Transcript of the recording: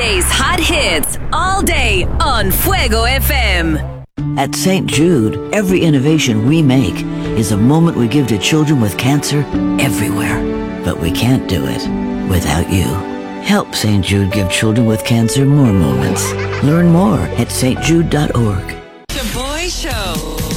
Today's hot hits all day on Fuego FM. At St. Jude, every innovation we make is a moment we give to children with cancer everywhere. But we can't do it without you. Help St. Jude give children with cancer more moments. Learn more at stjude.org.